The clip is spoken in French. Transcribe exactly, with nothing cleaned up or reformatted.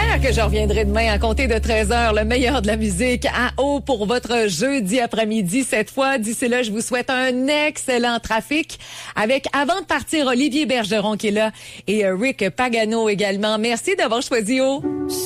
J'espère que je reviendrai demain à compter de treize heures, le meilleur de la musique à eau pour votre jeudi après-midi. Cette fois, d'ici là, je vous souhaite un excellent trafic avec, avant de partir, Olivier Bergeron qui est là et Rick Pagano également. Merci d'avoir choisi eau.